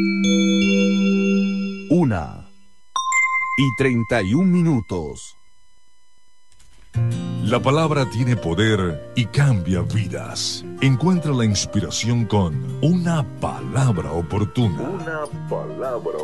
1:31. La palabra tiene poder y cambia vidas. Encuentra la inspiración con una palabra oportuna.